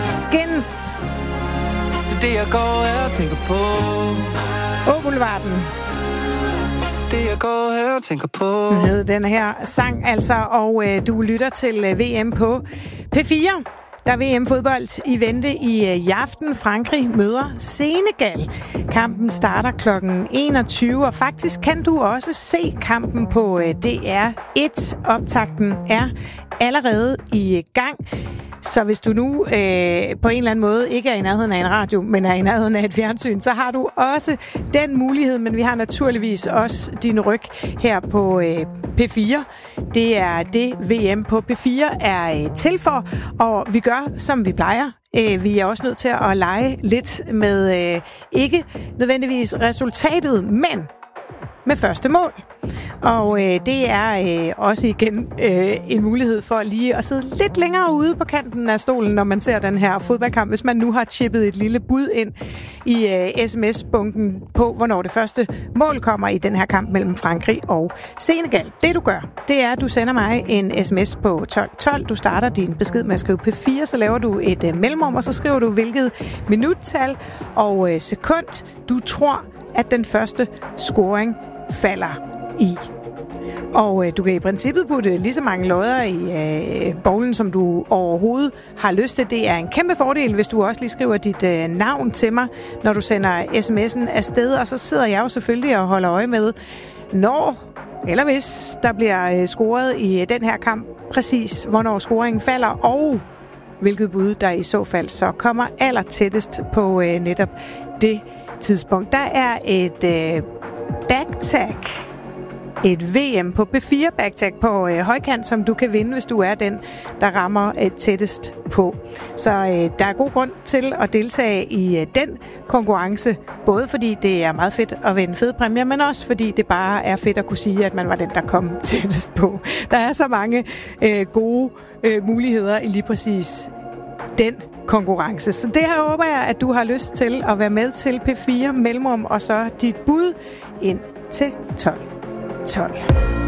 Skins. Det er det, jeg går her og tænker på. Boulevarden. Det jeg går her og tænker på. Hed den her sang altså, og du lytter til VM på P4. Der er VM-fodbold i vente i aften. Frankrig møder Senegal. Kampen starter kl. 21, og faktisk kan du også se kampen på DR1. Optakten er allerede i gang. Så hvis du nu på en eller anden måde ikke er i nærheden af en radio, men er i nærheden af et fjernsyn, så har du også den mulighed, men vi har naturligvis også din ryg her på P4. Det er det, VM på P4 er til for, og vi gør, som vi plejer. Vi er også nødt til at lege lidt med ikke nødvendigvis resultatet, men med første mål. Og det er også igen en mulighed for lige at sidde lidt længere ude på kanten af stolen, når man ser den her fodboldkamp, hvis man nu har chippet et lille bud ind i sms-bunken på, hvornår det første mål kommer i den her kamp mellem Frankrig og Senegal. Det du gør, det er, at du sender mig en sms på 1212. Du starter din besked med at skrive P4, så laver du et mellemrum, og så skriver du, hvilket minuttal og sekund du tror, at den første scoring falder i. Og du kan i princippet putte lige så mange lodder i bowlen, som du overhovedet har lyst til. Det er en kæmpe fordel, hvis du også lige skriver dit navn til mig, når du sender sms'en afsted. Og så sidder jeg jo selvfølgelig og holder øje med, når eller hvis der bliver scoret i den her kamp, præcis hvornår scoringen falder, og hvilket bud der i så fald så kommer allertættest på netop det tidspunkt. Der er et backtag. Et VM på P4 backtag på højkant, som du kan vinde, hvis du er den, der rammer tættest på. Så der er god grund til at deltage i den konkurrence, både fordi det er meget fedt at vinde fede præmier, men også fordi det bare er fedt at kunne sige, at man var den, der kom tættest på. Der er så mange gode muligheder i lige præcis den konkurrence. Så det her håber jeg, at du har lyst til at være med til P4 mellemrum, og så dit bud ind til 12.